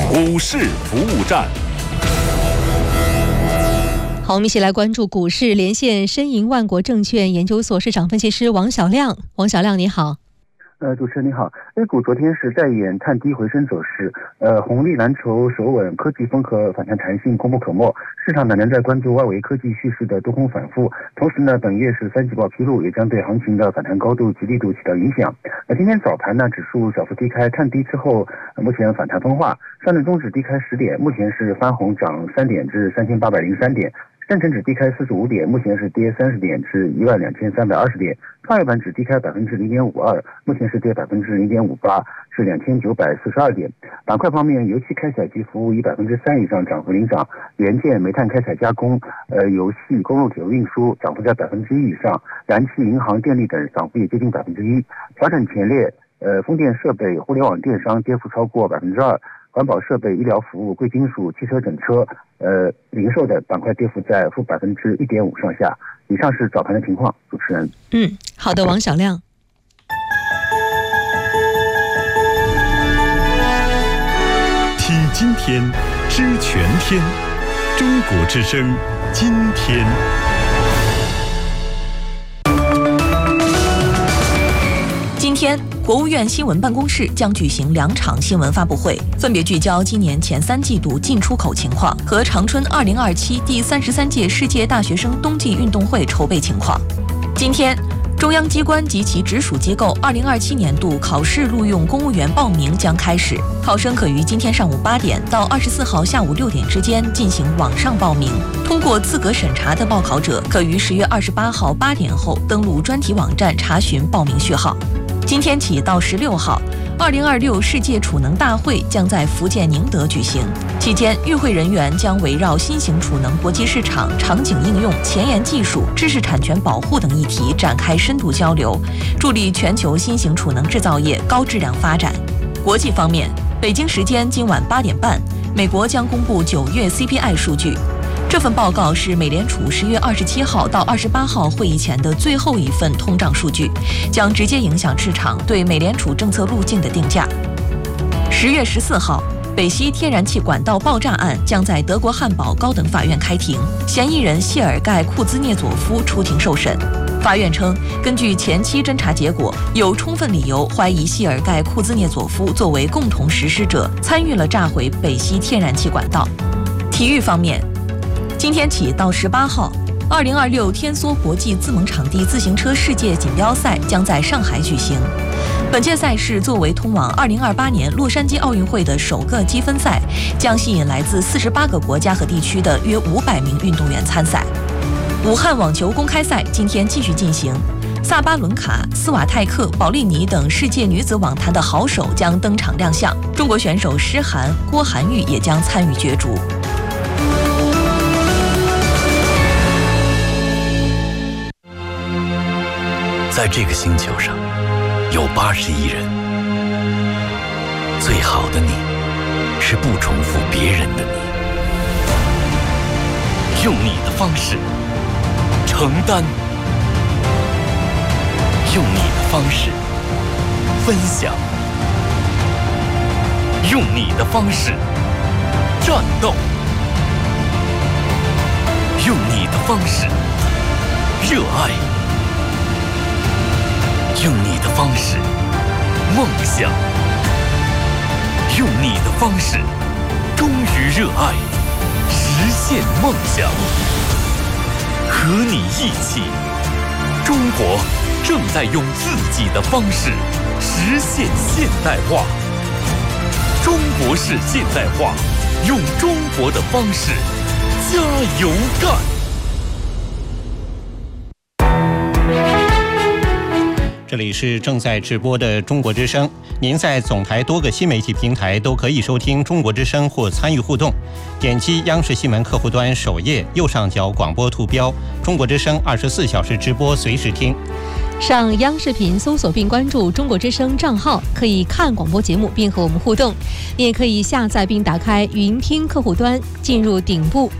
股市服务站。 好，我们一起来关注股市，连线申银万国证券研究所市场分析师王小亮。王小亮，你好。 主持人你好。A 股昨天是再演探低回升走势，红利蓝筹守稳，科技风和反弹弹性功不可没。市场呢仍在关注外围科技叙事的多空反复，同时呢，本月是三季报披露，也将对行情的反弹高度及力度起到影响。今天早盘呢，指数小幅低开，探低之后，目前反弹分化，上证综指低开10点，目前是翻红涨3点至3803点。深成指低开45点，目前是跌30点至12320点。创业板指低开0.52%，目前是跌0.58%，是2942点。板块方面，油气开采及服务以3%以上涨幅领涨，元件、煤炭开采加工、油气、公路铁路运输涨幅在1%以上，燃气、银行、电力等涨幅也接近1%。调整前列，风电设备、互联网电商跌幅超过2%。环保设备、医疗服务、贵金属、汽车整车、零售的板块跌幅在负1.5%上下。以上是早盘的情况，主持人。 好的，王小亮。 听今天，知全天，中国之声，今天。 今天，国务院新闻办公室将举行2场新闻发布会，分别聚焦今年前3季度进出口情况和长春2027第33届世界大学生冬季运动会筹备情况。今天，中央机关及其直属机构2027年度考试录用公务员报名将开始，考生可于今天上午8点到24号下午6点之间进行网上报名。通过资格审查的报考者，可于10月28号8点后登录专题网站查询报名序号。今天起到16号，2026世界储能大会将在福建宁德举行。期间，与会人员将围绕新型储能国际市场、场景应用、前沿技术、知识产权保护等议题展开深度交流，助力全球新型储能制造业高质量发展。国际方面，北京时间今晚8点半，美国将公布9月 CPI 数据。这份报告是美联储10月27号到28号会议前的最后一份通胀数据，将直接影响市场对美联储政策路径的定价。10月14号，北溪天然气管道爆炸案将在德国汉堡高等法院开庭，嫌疑人谢尔盖·库兹涅佐夫出庭受审。法院称，根据前期侦查结果，有充分理由怀疑谢尔盖·库兹涅佐夫作为共同实施者，参与了炸毁北溪天然气管道。体育方面，今天起到18号，2026天梭国际自蒙场地自行车世界锦标赛将在上海举行。本届赛事作为通往2028年洛杉矶奥运会的首个积分赛，将吸引来自48个国家和地区的约500名运动员参赛。武汉网球公开赛今天继续进行，萨巴伦卡、斯瓦泰克、保利尼等世界女子网坛的好手将登场亮相，中国选手施涵、郭涵玉也将参与角逐。 在这个星球上，有80亿人。最好的你，是不重复别人的你。用你的方式承担，用你的方式分享，用你的方式战斗，用你的方式热爱。用你的方式梦想，用你的方式忠于热爱，实现梦想。和你一起，中国正在用自己的方式实现现代化。中国式现代化，用中国的方式加油干。 这里是正在直播的中国之声，您在总台多个新媒体平台都可以收听中国之声或参与互动。点击央视新闻客户端首页右上角广播图标，中国之声24小时直播随时听。 上央视频搜索并关注中国之声账号，可以看广播节目并和我们互动。你也可以下载并打开语音听客户端，进入顶部